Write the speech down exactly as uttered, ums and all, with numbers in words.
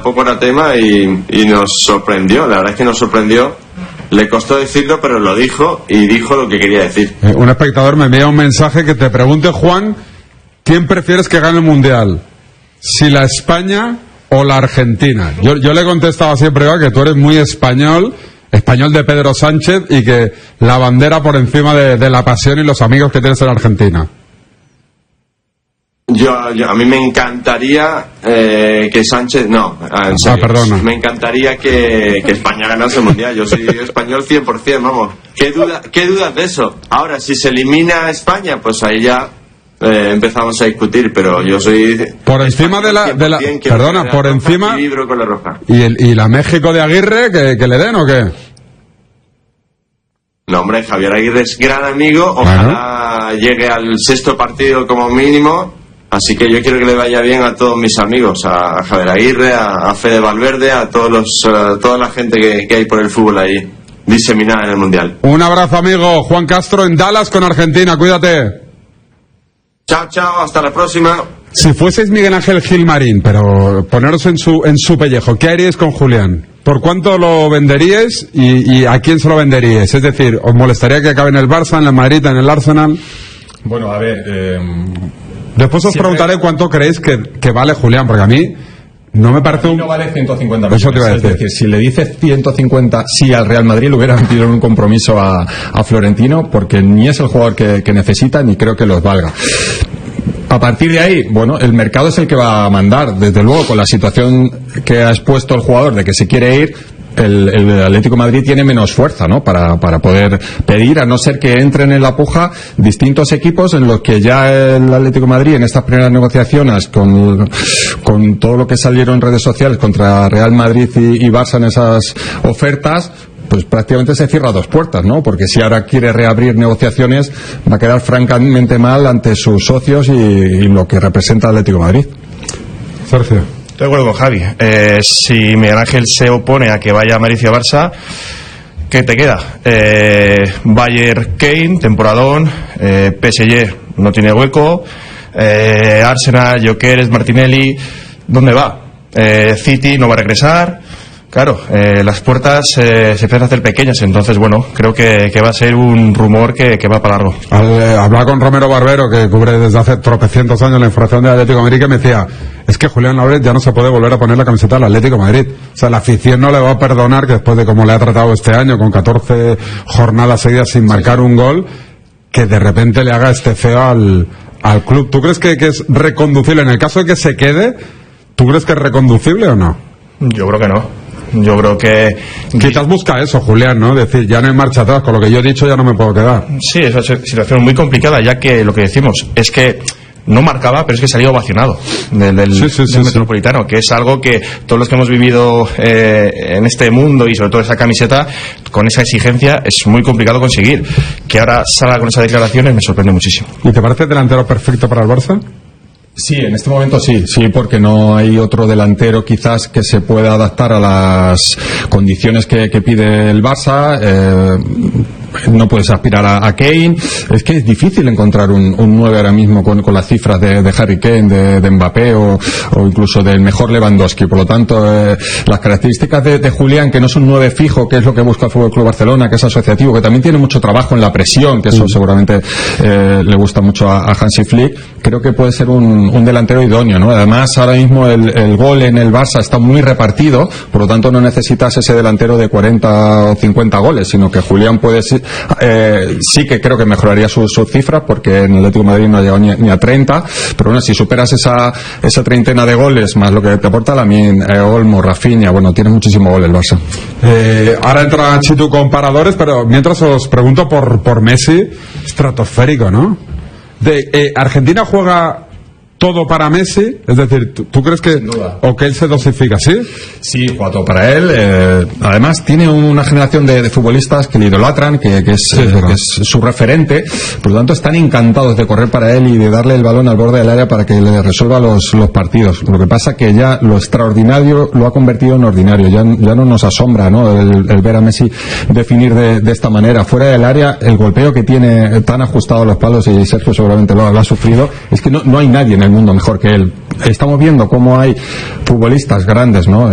tampoco era tema y, y nos sorprendió, la verdad es que nos sorprendió. Le costó decirlo, pero lo dijo y dijo lo que quería decir. Eh, un espectador me envía un mensaje que te pregunte, Juan, ¿quién prefieres que gane el Mundial? ¿Si la España o la Argentina? Yo, yo le he contestado siempre que tú eres muy español, español de Pedro Sánchez, y que la bandera por encima de, de la pasión y los amigos que tienes en Argentina. Yo, yo a mí me encantaría eh, que Sánchez, no, en serio, ah, perdona. me encantaría que, que España ganase el Mundial. Yo soy español cien por ciento, vamos. ¿Qué duda, qué dudas de eso? Ahora, si se elimina a España, pues ahí ya eh, empezamos a discutir, pero yo soy por encima de la, de la perdona, por encima y con la roja. ¿Y, el, y la México de Aguirre que, que le den o qué? No, hombre, Javier Aguirre es gran amigo, ojalá bueno. llegue al sexto partido como mínimo. Así que yo quiero que le vaya bien a todos mis amigos, a Javier Aguirre, a, a Fede Valverde, a todos los, a toda la gente que, que hay por el fútbol ahí, diseminada en el Mundial. Un abrazo, amigo. Juan Castro en Dallas con Argentina, cuídate. Chao, chao, hasta la próxima. Si fueseis Miguel Ángel Gilmarín, pero poneros en su, en su pellejo, ¿qué haríais con Julián? ¿Por cuánto lo venderíais y, y a quién se lo venderíais? Es decir, ¿os molestaría que acabe en el Barça, en el Madrid, en el Arsenal? Bueno, a ver... Eh... Después os Siempre... preguntaré cuánto creéis que, que vale Julián, porque a mí no me parece un... no vale ciento cincuenta millones. Eso te iba a decir. Es decir, si le dice ciento cincuenta sí al Real Madrid, le hubieran pedido un compromiso a, a Florentino, porque ni es el jugador que, que necesita, ni creo que los valga. A partir de ahí, bueno, el mercado es el que va a mandar. Desde luego, con la situación que ha expuesto el jugador de que se quiere ir, El, el Atlético de Madrid tiene menos fuerza, ¿no? Para, para poder pedir, a no ser que entren en la puja distintos equipos en los que ya el Atlético de Madrid en estas primeras negociaciones con, con todo lo que salieron en redes sociales contra Real Madrid y, y Barça en esas ofertas, pues prácticamente se cierra dos puertas, ¿no? Porque si ahora quiere reabrir negociaciones va a quedar francamente mal ante sus socios y, y lo que representa el Atlético de Madrid. Sergio. Estoy de acuerdo con Javi. Eh, si Miguel Ángel se opone a que vaya Mauricio Barça, ¿qué te queda? Eh, Bayern, Kane, temporadón, eh, P S G no tiene hueco, eh, Arsenal, Gyökeres, Martinelli, ¿dónde va? Eh, City no va a regresar. Claro, eh, las puertas eh, se empiezan a hacer pequeñas, entonces bueno, creo que, que va a ser un rumor que, que va para largo. Al eh, hablar con Romero Barbero, que cubre desde hace tropecientos años la información del Atlético de Madrid, que me decía, es que Julián Álvarez ya no se puede volver a poner la camiseta del Atlético de Madrid. O sea, la afición no le va a perdonar que después de cómo le ha tratado este año, con catorce jornadas seguidas sin marcar un gol, que de repente le haga este feo al, al club. ¿Tú crees que, que es reconducible? En el caso de que se quede, ¿tú crees que es reconducible o no? Yo creo que no. Yo creo que... Quizás busca eso, Julián, ¿no? Decir, ya no hay marcha atrás, con lo que yo he dicho ya no me puedo quedar. Sí, es una situación muy complicada, ya que lo que decimos es que no marcaba, pero es que salió ovacionado del, del, sí, sí, del sí, Metropolitano, sí. Que es algo que todos los que hemos vivido eh, en este mundo y sobre todo esa camiseta, con esa exigencia, es muy complicado conseguir. Que ahora salga con esas declaraciones me sorprende muchísimo. ¿Y te parece delantero perfecto para el Barça? Sí, en este momento sí, sí, porque no hay otro delantero quizás que se pueda adaptar a las condiciones que, que pide el Barça. Eh, no puedes aspirar a, a Kane. Es que es difícil encontrar un, un nueve ahora mismo con, con las cifras de, de Harry Kane, de, de Mbappé o, o incluso del mejor Lewandowski. Por lo tanto, eh, las características de, de Julián, que no es un nueve fijo, que es lo que busca el Fútbol Club Barcelona, que es asociativo, que también tiene mucho trabajo en la presión, que eso mm. seguramente eh, le gusta mucho a, a Hansi Flick. Creo que puede ser un, un delantero idóneo, ¿no? Además, ahora mismo el, el gol en el Barça está muy repartido, por lo tanto no necesitas ese delantero de cuarenta o cincuenta goles, sino que Julián puede eh, sí que creo que mejoraría sus su cifras, porque en el Atlético de Madrid no ha llegado ni, ni a treinta, pero bueno, si superas esa esa treintena de goles más lo que te aporta Lamine, eh, Olmo, Rafinha, bueno, tiene muchísimo gol el Barça. Eh, ahora entra Chitu con paradores, pero mientras os pregunto por por Messi, estratosférico, ¿no? De, eh, Argentina juega todo para Messi, es decir, ¿tú, tú crees que o que él se dosifica, sí? Sí, juega todo para él. Eh, además tiene una generación de, de futbolistas que le idolatran, que, que, es, sí, eh, que es su referente, por lo tanto están encantados de correr para él y de darle el balón al borde del área para que le resuelva los, los partidos. Lo que pasa que ya lo extraordinario lo ha convertido en ordinario, ya, ya no nos asombra, ¿no? El, el ver a Messi definir de, de esta manera. Fuera del área, el golpeo que tiene tan ajustado a los palos, y Sergio seguramente lo, lo ha sufrido, es que no, no hay nadie en el mundo mejor que él. Estamos viendo cómo hay futbolistas grandes, ¿no?